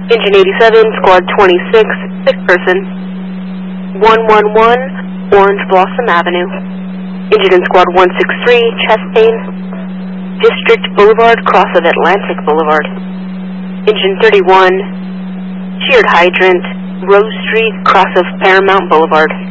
Engine 87, Squad 26, sick person. 111, Orange Blossom Avenue. Engine in Squad 163, chest pain. District Boulevard, cross of Atlantic Boulevard. Engine 31, sheared hydrant, Rose Street, cross of Paramount Boulevard.